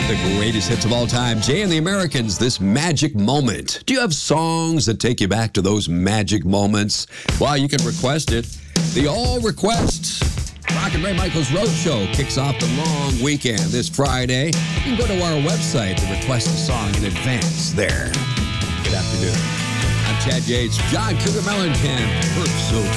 The greatest hits of all time. Jay and the Americans, this magic moment. Do you have songs that take you back to those magic moments? Well, you can request it. The All Requests Rock and Ray Michaels Roadshow kicks off the long weekend this Friday. You can go to our website to request a song in advance there. Good afternoon. I'm Chad Yates. John Cougar Mellencamp. We're so